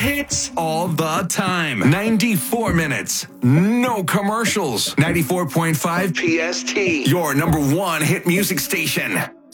hits all the time. 94 minutes. No commercials. 94.5 PST. Your number one hit music station.